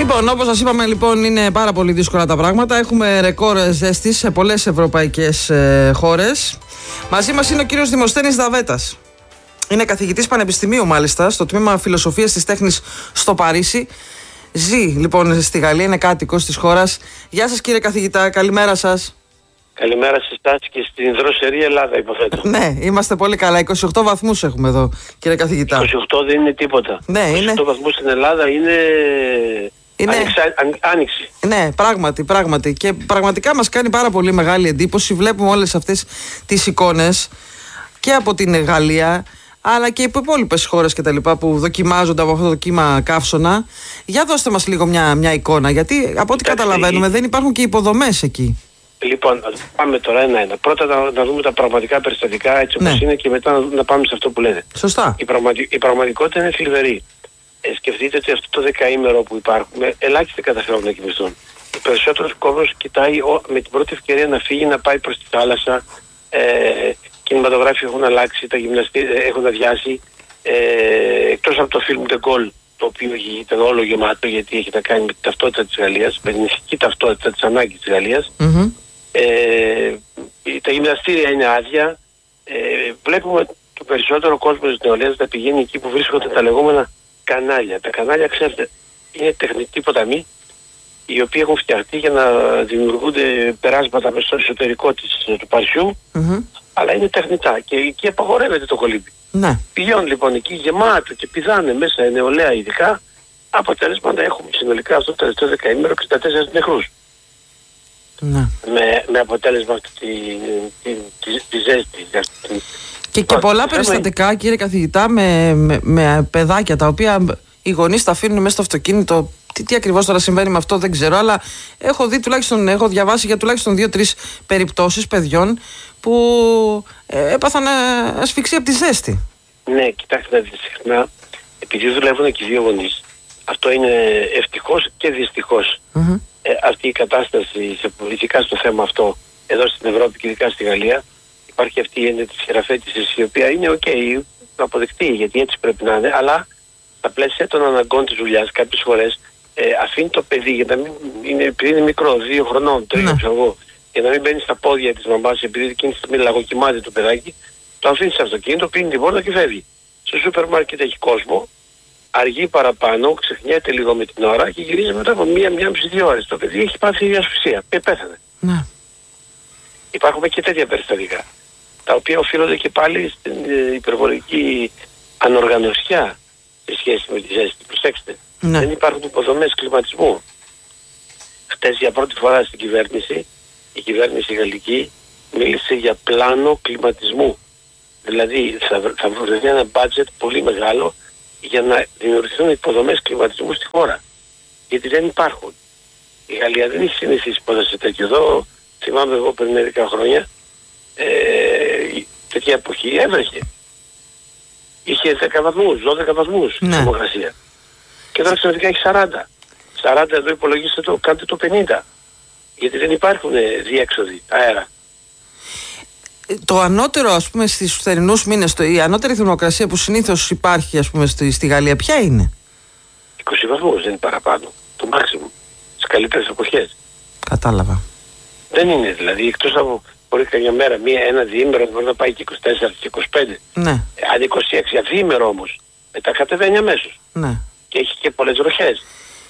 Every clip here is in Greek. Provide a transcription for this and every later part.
Λοιπόν, όπως σας είπαμε, λοιπόν, είναι πάρα πολύ δύσκολα τα πράγματα. Έχουμε ρεκόρ ζέστης σε πολλές ευρωπαϊκές χώρες. Μαζί μας είναι ο κύριος Δημοσθένης Δαβέτας. Είναι καθηγητής πανεπιστημίου, μάλιστα, στο τμήμα Φιλοσοφίας της Τέχνης στο Παρίσι. Ζει, λοιπόν, στη Γαλλία, είναι κάτοικος της χώρας. Γεια σας, κύριε καθηγητά, καλημέρα σας. Καλημέρα σε εσάς και στην δροσερή Ελλάδα, υποθέτω. Ναι, είμαστε πολύ καλά. 28 βαθμούς έχουμε εδώ, κύριε καθηγητά. 28 δεν είναι τίποτα. Ναι, 28 είναι. βαθμούς στην Ελλάδα είναι άνοιξη. Ναι, πράγματι. Και πραγματικά μας κάνει πάρα πολύ μεγάλη εντύπωση. Βλέπουμε όλες αυτές τις εικόνες και από την Γαλλία, αλλά και από υπόλοιπες χώρες και τα λοιπά που δοκιμάζονται από αυτό το κύμα καύσωνα. Για δώστε μας λίγο μια εικόνα, γιατί από ό,τι καταλαβαίνουμε δεν υπάρχουν και υποδομές εκεί. Λοιπόν, πάμε τώρα ένα-ένα. Πρώτα να δούμε τα πραγματικά περιστατικά έτσι όπως είναι και μετά να πάμε σε αυτό που λέτε. Σωστά. Η πραγματικότητα είναι θλιβερή. Σκεφτείτε ότι αυτό το δεκαήμερο που υπάρχουν, ελάχιστοι καταφέρουν να κοιμηθούν. Ο περισσότερος κόσμος κοιτάει με την πρώτη ευκαιρία να φύγει, να πάει προς τη θάλασσα. Κινηματογράφοι έχουν αλλάξει, τα γυμναστήρια έχουν αδειάσει. Εκτός από το film The Goal, το οποίο ήταν όλο γεμάτο γιατί έχει να κάνει με την ταυτότητα της Γαλλίας, με την ηθική ταυτότητα της ανάγκης της Γαλλίας. Τα γυμναστήρια είναι άδεια. Βλέπουμε το περισσότερο κόσμο της νεολαίας να πηγαίνει εκεί που βρίσκονται τα λεγόμενα κανάλια. Τα κανάλια, ξέρετε, είναι τεχνητοί ποταμοί οι οποίοι έχουν φτιαχτεί για να δημιουργούνται περάσματα μέσα στο εσωτερικό του Παρισιού, αλλά είναι τεχνητά και εκεί απαγορεύεται το κολύμπι. Ναι. Πηγαίνουν λοιπόν εκεί γεμάτο και πηδάνε μέσα νεολαία ειδικά. Αποτέλεσμα να έχουμε συνολικά αυτό το τελευταίο δεκαήμερο 64 νεκρούς. Ναι. Με αποτέλεσμα αυτή τη ζέστη. Και πολλά περιστατικά, κύριε καθηγητά, με παιδάκια τα οποία οι γονείς τα αφήνουν μέσα στο αυτοκίνητο. Τι ακριβώς τώρα συμβαίνει με αυτό δεν ξέρω, αλλά έχω διαβάσει για τουλάχιστον 2-3 περιπτώσεις παιδιών που έπαθαν ασφυξία από τη ζέστη. Ναι, κοιτάξτε, συχνά, επειδή δουλεύουν και οι δύο γονείς, αυτό είναι ευτυχώς και δυστυχώς. Αυτή η κατάσταση, ειδικά στο θέμα αυτό, εδώ στην Ευρώπη και ειδικά στη Γαλλία, υπάρχει αυτή η έννοια της χειραφέτησης, η οποία είναι αποδεκτή, γιατί έτσι πρέπει να είναι, αλλά στα πλαίσια των αναγκών της δουλειάς κάποιες φορές αφήνει το παιδί, για να μην επειδή είναι μικρό, 2 χρονών, 3 ξέρω εγώ, για να μην μπαίνει στα πόδια της μαμάς, επειδή εκείνη τη στιγμή λαγοκοιμάται το παιδάκι, το αφήνει στο αυτοκίνητο, πίνει την πόρτα και φεύγει. Στο σούπερ μάρκετ έχει κόσμο, αργεί παραπάνω, ξεχνιέται λίγο με την ώρα και γυρίζει μετά από 1-1,5-2 ώρες. Το παιδί έχει πάθει ασφυξία και πέθανε. Ναι. Υπάρχουν και τέτοια περιστατικά, τα οποία οφείλονται και πάλι στην υπερβολική ανοργανωσιά σε σχέση με τη ζέστη. Προσέξτε, δεν υπάρχουν υποδομές κλιματισμού. Χτες για πρώτη φορά στην κυβέρνηση, η κυβέρνηση γαλλική μίλησε για πλάνο κλιματισμού. Δηλαδή θα βρεθεί ένα budget πολύ μεγάλο για να δημιουργηθούν υποδομές κλιματισμού στη χώρα. Γιατί δεν υπάρχουν. Η Γαλλία δεν έχει συνηθίσει ποτέ σε τέτοιο. Εδώ θυμάμαι εγώ πριν μερικά χρόνια, τέτοια εποχή έβρεχε. Είχε 10 βαθμούς, 12 βαθμούς στη θερμοκρασία. Και τώρα ξαφνικά έχει 40. 40 εδώ υπολογίστε το, κάντε το 50. Γιατί δεν υπάρχουν διέξοδοι αέρα. Το ανώτερο, ας πούμε, στις θερινούς μήνες, η ανώτερη θερμοκρασία που συνήθως υπάρχει, ας πούμε, στη Γαλλία, ποια είναι? 20 βαθμούς, δεν είναι παραπάνω. Το maximum. Στις καλύτερες εποχές. Κατάλαβα. Δεν είναι δηλαδή, εκτός από μπορεί καμιά μέρα, ένα διήμερο μπορεί να πάει και 24 και 25. Ναι. Αν 26, διήμερο όμως, μετά κατεβαίνει αμέσως. Ναι. Και έχει και πολλές βροχές.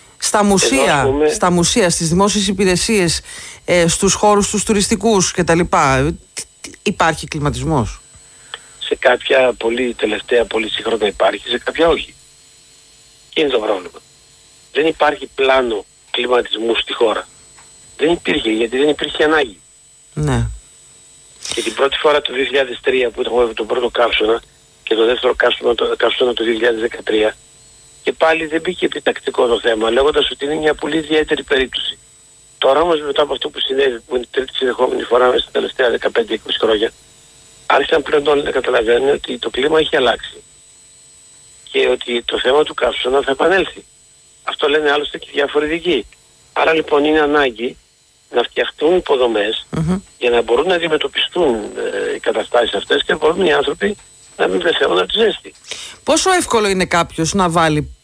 Στα μουσεία, στις δημόσιες υπηρεσίες, στους χώρους τους τουριστικούς κτλ. Υπάρχει κλιματισμός? Σε κάποια τελευταία πολύ σύγχρονα υπάρχει, σε κάποια όχι. Και είναι το πρόβλημα. Δεν υπάρχει πλάνο κλιματισμού στη χώρα. Δεν υπήρχε, γιατί δεν υπήρχε ανάγκη. Ναι. Και την πρώτη φορά το 2003 που είχαμε τον πρώτο καύσωνα και το δεύτερο καύσωνα το 2013, και πάλι δεν μπήκε επιτακτικό το θέμα, λέγοντας ότι είναι μια πολύ ιδιαίτερη περίπτωση. Τώρα όμως μετά από αυτό που συνέβη, που είναι η τρίτη συνεχόμενη φορά μέσα στα τελευταία 15-20 χρόνια, άρχισαν πλέον όλοι να καταλαβαίνουν ότι το κλίμα έχει αλλάξει και ότι το θέμα του καύσωνα θα επανέλθει. Αυτό λένε άλλωστε και διάφοροι ειδικοί. Άρα λοιπόν είναι ανάγκη να φτιαχτούν υποδομές για να μπορούν να αντιμετωπιστούν οι καταστάσεις αυτές και μπορούν οι άνθρωποι να μην πεθαίνουν από τη ζέστη. Πόσο εύκολο είναι κάποιος να βάλει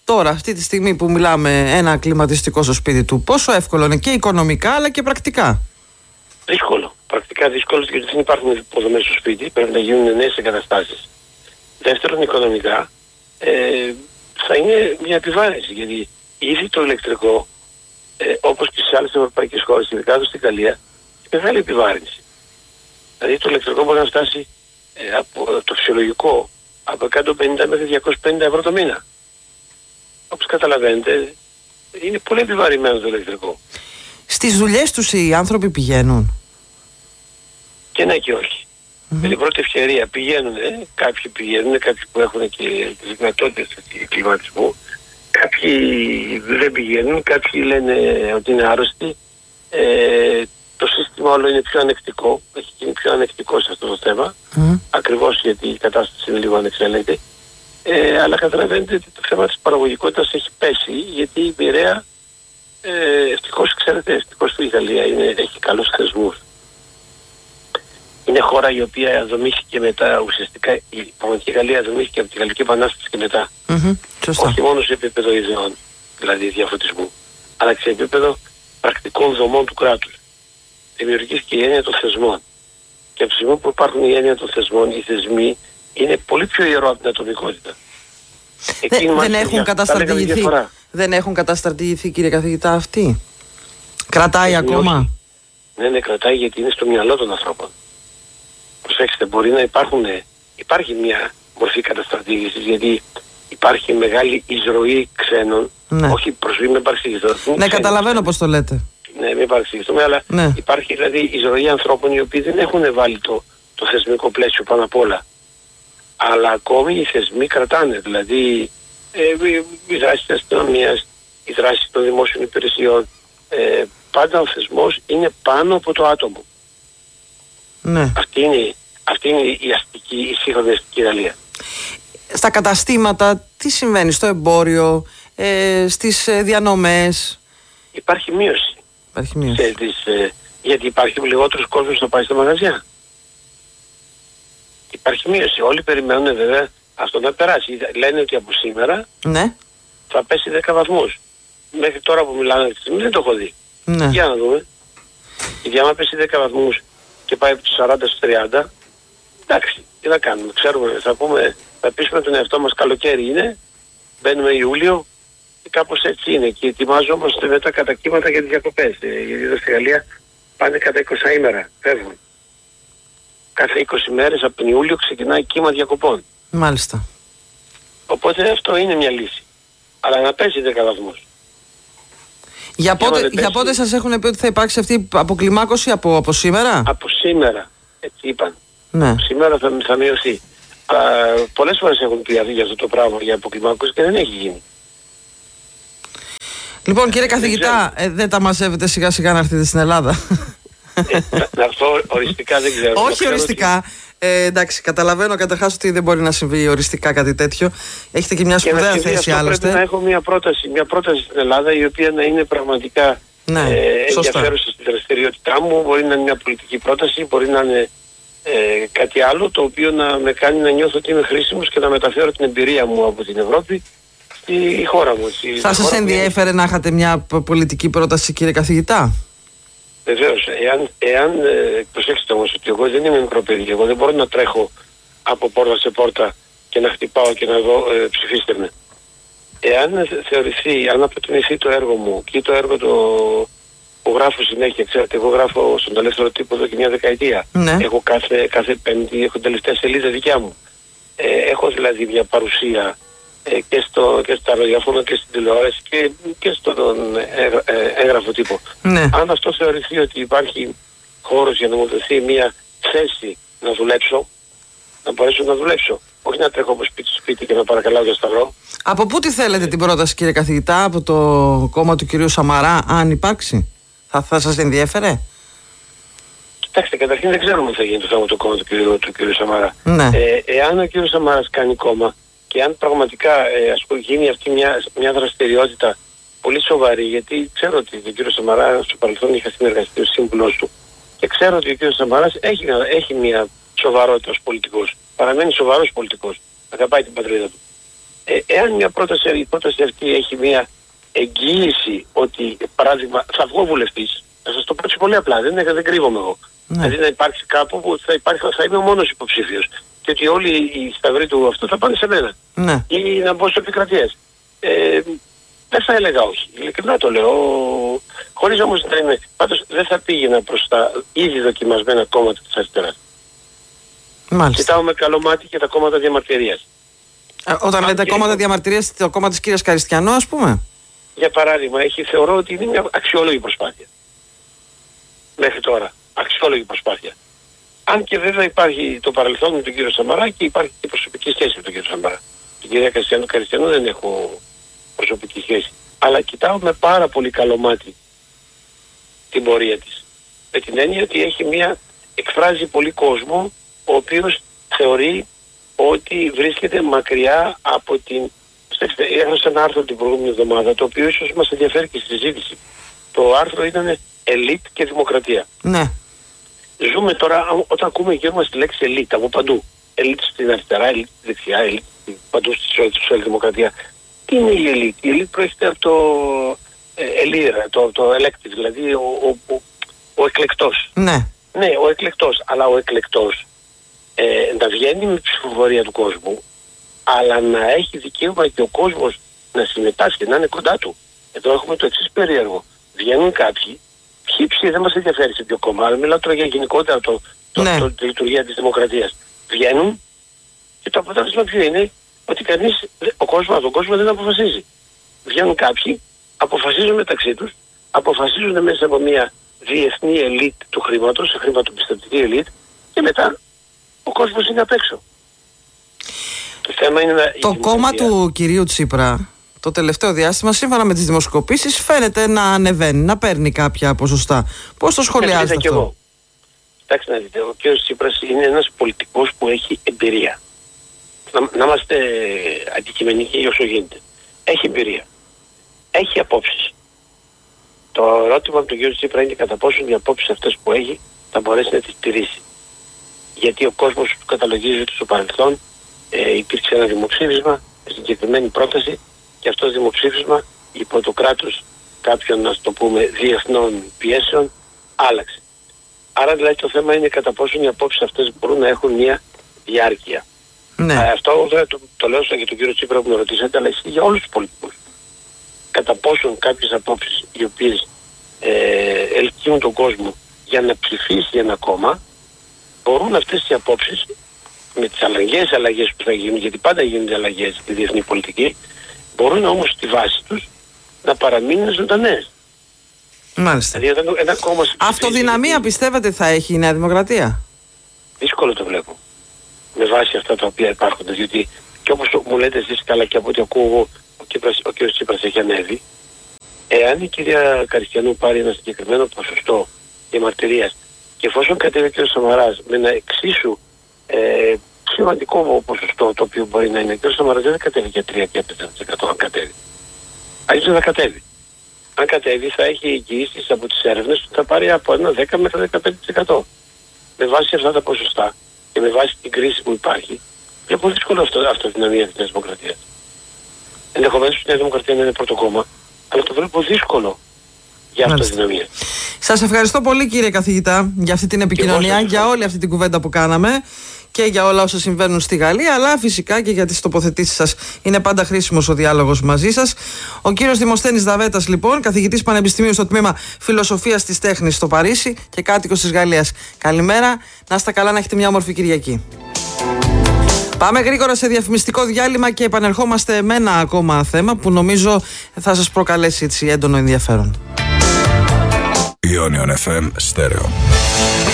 τώρα, αυτή τη στιγμή που μιλάμε, ένα κλιματιστικό στο σπίτι του, πόσο εύκολο είναι και οικονομικά αλλά και πρακτικά? Δύσκολο. Πρακτικά δύσκολο, γιατί δεν υπάρχουν υποδομές στο σπίτι, πρέπει να γίνουν νέες εγκαταστάσεις. Δεύτερον, οικονομικά θα είναι μια επιβάρυνση, γιατί ήδη το ηλεκτρικό, όπως και στις άλλες ευρωπαϊκές χώρες, ειδικά εδώ στην Γαλλία, είναι μεγάλη επιβάρυνση. Δηλαδή το ηλεκτρικό μπορεί να φτάσει από το φυσιολογικό από 150 μέχρι 250 ευρώ το μήνα. Όπως καταλαβαίνετε, είναι πολύ επιβαρημένο το ηλεκτρικό. Στις δουλειές τους οι άνθρωποι πηγαίνουν? Και ναι και όχι. Με την πρώτη ευκαιρία πηγαίνουν, κάποιοι πηγαίνουν, κάποιοι που έχουν και τις δυνατότητες κλιματισμού, κάποιοι δεν πηγαίνουν, κάποιοι λένε ότι είναι άρρωστοι. Το σύστημα όλο είναι πιο ανεκτικό, έχει γίνει πιο ανεκτικό σε αυτό το θέμα, ακριβώς γιατί η κατάσταση είναι λίγο ανεξέλεγκτη. Αλλά καταλαβαίνετε ότι το θέμα της παραγωγικότητας έχει πέσει, γιατί η Πειραιά, ευτυχώς ξέρετε, ευτυχώς η Γαλλία έχει καλούς θεσμούς. Είναι χώρα η οποία δομήθηκε μετά, ουσιαστικά η πραγματική Γαλλία δομήθηκε από τη Γαλλική Επανάσταση και μετά. Όχι μόνο σε επίπεδο ιδεών, δηλαδή διαφωτισμού, αλλά και σε επίπεδο πρακτικών δομών του κράτους. Δημιουργήθηκε η έννοια των θεσμών. Και από τη στιγμή που υπάρχουν η έννοια των θεσμών, οι θεσμοί είναι πολύ πιο ιερό από την ατομικότητα. Δεν έχουν καταστρατηγηθεί, κύριε καθηγητά, αυτοί? Κρατάει ακόμα? Ναι, κρατάει, γιατί είναι στο μυαλό των ανθρώπων. Προσέξτε, μπορεί να υπάρχει μια μορφή καταστρατήγησης, γιατί υπάρχει μεγάλη εισρωή ξένων. Ναι. Όχι προσβή, με παρεξηγηθώ. Ναι, καταλαβαίνω πώς το λέτε. Ναι, μην παρεξηγηθούμε, αλλά υπάρχει δηλαδή εισρωή ανθρώπων οι οποίοι δεν έχουν βάλει το θεσμικό πλαίσιο πάνω απ' όλα. Αλλά ακόμη οι θεσμοί κρατάνε. Δηλαδή η δράση της αστυνομίας, η δράση των δημόσιων υπηρεσιών. Πάντα ο θεσμός είναι πάνω από το άτομο. Ναι. Αυτή είναι η αστική, η σύγχρονη αστική Γαλλία. Στα καταστήματα, τι συμβαίνει στο εμπόριο, στις διανομές? Υπάρχει μείωση. Γιατί υπάρχει λιγότερος κόσμος να πάει στα μαγαζιά. Υπάρχει μείωση. Όλοι περιμένουν βέβαια αυτό να περάσει. Λένε ότι από σήμερα θα πέσει 10 βαθμούς. Μέχρι τώρα που μιλάμε αυτή τη στιγμή δεν το έχω δει. Ναι. Για να δούμε. Γιατί άμα πέσει 10 βαθμούς και πάει από τους 40 στους 30, εντάξει, τι να κάνουμε? Ξέρουμε, θα πείσουμε τον εαυτό μας, καλοκαίρι είναι, μπαίνουμε Ιούλιο και κάπως έτσι είναι. Και ετοιμάζομαστε μετά κατά κύματα για τις διακοπές. Γιατί εδώ στη Γαλλία πάνε κατά 20 ημέρα, φεύγουν. Κάθε 20 μέρες από τον Ιούλιο ξεκινάει κύμα διακοπών. Μάλιστα. Οπότε αυτό είναι μια λύση. Αλλά να πέσει 10 βαθμούς. Για πότε σας έχουν πει ότι θα υπάρξει αυτή η αποκλιμάκωση από σήμερα? Από σήμερα, έτσι είπαν. Ναι. Σήμερα θα μειωθεί. Πολλές φορές έχουν πει για αυτό το πράγμα, για αποκλιμάκωση, και δεν έχει γίνει. Λοιπόν, κύριε καθηγητά, δεν τα μαζεύετε σιγά σιγά να έρθετε στην Ελλάδα? Να έρθω οριστικά δεν ξέρω. Όχι οριστικά. Εντάξει, καταλαβαίνω καταρχάς ότι δεν μπορεί να συμβεί οριστικά κάτι τέτοιο. Έχετε και μια σπουδαία θέση άλλωστε. Πρέπει να έχω μια πρόταση στην Ελλάδα, η οποία να είναι πραγματικά ενδιαφέρουσα στη δραστηριότητά μου. Μπορεί να είναι μια πολιτική πρόταση, μπορεί να είναι κάτι άλλο, το οποίο να με κάνει να νιώθω ότι είμαι χρήσιμος και να μεταφέρω την εμπειρία μου από την Ευρώπη στη χώρα μου. Θα σας ενδιέφερε να είχατε μια πολιτική πρόταση, κύριε καθηγητά? Βεβαίως, εάν προσέξτε όμως ότι εγώ δεν είμαι μικρό παιδί, εγώ δεν μπορώ να τρέχω από πόρτα σε πόρτα και να χτυπάω και να δω ψηφίστε με. Εάν θεωρηθεί, αν αποτιμηθεί το έργο μου και το έργο που γράφω συνέχεια, ξέρετε, εγώ γράφω στον ελεύθερο τύπο εδώ και μια δεκαετία. Ναι. Έχω κάθε Πέμπτη, έχω τελευταία σελίδα δικιά μου. Έχω δηλαδή μια παρουσία και στα ραδιόφωνα και στην τηλεόραση και στον έγγραφο τύπο. Ναι. Αν αυτό θεωρηθεί ότι υπάρχει χώρος για να μου δοθεί μια θέση να δουλέψω, να μπορέσω να δουλέψω, όχι να τρέχω από σπίτι σπίτι και να παρακαλάω για σταυρό. Από πού τη θέλετε την πρόταση, κύριε καθηγητά? Από το κόμμα του κυρίου Σαμαρά, αν υπάρξει? Θα σας ενδιέφερε? Κοιτάξτε, καταρχήν δεν ξέρουμε τι θα γίνει το θέμα του κόμμα του κυρίου Σαμαρά. Ναι. Εάν ο κύριος Σαμαράς κάνει κόμμα και αν πραγματικά γίνει αυτή μια δραστηριότητα πολύ σοβαρή, γιατί ξέρω ότι ο κύριος Σαμαρά στο παρελθόν είχα συνεργαστεί ως σύμβουλος του και ξέρω ότι ο κύριος Σαμαράς έχει μια σοβαρότητα ως πολιτικός. Παραμένει σοβαρός πολιτικός. Αγαπάει την πατρίδα του. Εάν η πρόταση αυτή έχει μια εγγύηση ότι, παράδειγμα, θα βγω βουλευτής, θα σας το πω έτσι πολύ απλά, δεν κρύβομαι εγώ. Δηλαδή να υπάρξει κάπου που θα είμαι ο μόνος υποψήφιος και ότι όλοι οι σταυροί του αυτού θα πάνε σε μένα. Ναι. Ή να μπω σε επικρατείες. Δεν θα έλεγα όχι. Ειλικρινά το λέω. Χωρίς όμως να είμαι. Πάντως δεν θα πήγαινα προς τα ήδη δοκιμασμένα κόμματα της αριστεράς. Μάλιστα. Κοιτάω με καλό μάτι και τα κόμματα διαμαρτυρίας. Όταν λέτε κόμματα διαμαρτυρίας, το κόμμα της κυρίας Καριστιανό, ας πούμε. Για παράδειγμα, θεωρώ ότι είναι μια αξιόλογη προσπάθεια. Μέχρι τώρα. Αξιόλογη προσπάθεια. Αν και βέβαια υπάρχει το παρελθόν με τον κύριο Σαμαρά και υπάρχει και προσωπική σχέση με τον κύριο Σαμαρά. Την κυρία Καριστιανό δεν έχω προσωπική σχέση. Αλλά κοιτάω με πάρα πολύ καλό μάτι την πορεία της. Με την έννοια ότι εκφράζει πολύ κόσμο, ο οποίος θεωρεί ότι βρίσκεται μακριά από την... Έγραψα ένα άρθρο την προηγούμενη εβδομάδα, το οποίο ίσως μας ενδιαφέρει και στη συζήτηση. Το άρθρο ήταν ελίτ και δημοκρατία. Ναι. Ζούμε τώρα, όταν ακούμε γύρω μας τη λέξη ελίτ από παντού. Ελίτ στην αριστερά, ελίτ στη δεξιά, ελίτ παντού στη σοσιαλδημοκρατία. Τι είναι η ελίτ? Η ελίτ προέρχεται από το ελίρα, το elective, δηλαδή ο εκλεκτός. Ναι. Ναι, ο εκλεκτός. Αλλά ο εκλεκτός να βγαίνει με ψηφοφορία του κόσμου, αλλά να έχει δικαίωμα και ο κόσμος να συμμετάσχει, να είναι κοντά του. Εδώ έχουμε το εξής περίεργο. Βγαίνουν κάποιοι, ποιοι δεν μας ενδιαφέρει σε ποιο κόμμα, αλλά μιλάω τώρα για γενικότερα τη λειτουργία της δημοκρατίας. Βγαίνουν και το αποτέλεσμα ποιο είναι? Ότι ο κόσμος δεν αποφασίζει. Βγαίνουν κάποιοι, αποφασίζουν μεταξύ τους, αποφασίζουν μέσα από μια διεθνή ελίτ του χρήματος, χρηματοπιστωτική ελίτ, και μετά ο κόσμος είναι απ' έξω. Το θέμα είναι το κόμμα του κυρίου Τσίπρα το τελευταίο διάστημα, σύμφωνα με τις δημοσκοπήσεις, φαίνεται να ανεβαίνει, να παίρνει κάποια ποσοστά. Πώς το σχολιάζετε αυτό? Εγώ. Κοιτάξτε να δείτε, ο κ. Τσίπρας είναι ένας πολιτικός που έχει εμπειρία. Να είμαστε αντικειμενικοί όσο γίνεται. Έχει εμπειρία. Έχει απόψεις. Το ερώτημα από τον κ. Τσίπρα είναι κατά πόσο οι απόψεις αυτές που έχει θα μπορέσει να τις τηρήσει. Γιατί ο κόσμος του καταλογίζει ότι στο παρελθόν υπήρξε ένα δημοψήφισμα, συγκεκριμένη πρόταση, και αυτό το δημοψήφισμα υπό το κράτος κάποιων, να το πούμε, διεθνών πιέσεων άλλαξε. Άρα δηλαδή το θέμα είναι κατά πόσο οι απόψεις αυτές μπορούν να έχουν μια διάρκεια. Ναι. Αυτό το λέω για τον κύριο Τσίπρα που με ρωτήσατε, αλλά ισχύει για όλους τους πολιτικούς. Κατά πόσον κάποιες απόψεις οι οποίες ελκύουν τον κόσμο για να ψηφίσει ένα κόμμα, μπορούν αυτές οι απόψεις με τις αλλαγές που θα γίνουν, γιατί πάντα γίνονται αλλαγές στη διεθνή πολιτική, μπορούν όμως στη βάση τους να παραμείνουν ζωντανές. Μάλιστα. Δηλαδή, ένα κόμμα αυτοδυναμία πιστεύετε θα έχει η Νέα Δημοκρατία? Δύσκολο το βλέπω. Με βάση αυτά τα οποία υπάρχουν. Διότι και όπως μου λέτε εσείς, καλά, και από ό,τι ακούω, ο κ. Τσίπρας έχει ανέβει. Εάν η κυρία Καριστιανού πάρει ένα συγκεκριμένο ποσοστό διαμαρτυρίας και εφόσον κατέβει ο κ. Σαμαράς με ένα εξίσου σημαντικό ποσοστό, το οποίο μπορεί να είναι, ο κ. Σαμαράς δεν κατέβει για 3-5% αν κατέβει. Αλλιώς δεν θα κατέβει. Αν κατέβει θα έχει εγγυήσεις από τις έρευνες ότι θα πάρει από ένα 10 μέχρι 15%. Με βάση αυτά τα ποσοστά και με βάση την κρίση που υπάρχει, είναι πολύ δύσκολο αυτοδυναμία της Νέας Δημοκρατίας. Ενδεχομένως η Νέα Δημοκρατία να είναι πρώτο κόμμα, αλλά το βλέπω δύσκολο για αυτοδυναμία. Σας ευχαριστώ πολύ, κύριε καθηγητά, για αυτή την επικοινωνία, για όλη αυτή την κουβέντα που κάναμε και για όλα όσα συμβαίνουν στη Γαλλία, αλλά φυσικά και για τις τοποθετήσεις σας. Είναι πάντα χρήσιμος ο διάλογος μαζί σας. Ο κύριος Δημοσθένης Δαβέτας, λοιπόν, καθηγητής πανεπιστημίου στο τμήμα Φιλοσοφίας της Τέχνης στο Παρίσι και κάτοικος της Γαλλίας. Καλημέρα, να είστε καλά, να έχετε μια όμορφη Κυριακή. Πάμε γρήγορα σε διαφημιστικό διάλειμμα και επανερχόμαστε με ένα ακόμα θέμα που νομίζω θα σας προκαλέσει έτσι έντονο ενδιαφέρον. Ionion FM Stereo.